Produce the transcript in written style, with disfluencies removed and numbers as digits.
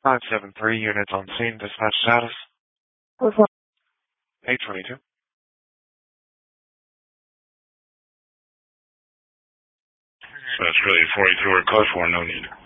573 units on scene. Dispatch status. What's up? 822. That's really 42 or close for, no need.